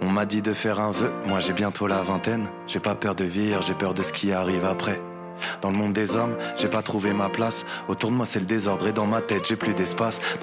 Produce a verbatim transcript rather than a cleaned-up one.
On m'a dit de faire un vœu, moi j'ai bientôt la vingtaine. J'ai pas peur de vieillir, j'ai peur de ce qui arrive après. Dans le monde des hommes, j'ai pas trouvé ma place. Autour de moi c'est le désordre et dans ma tête j'ai plus d'espace.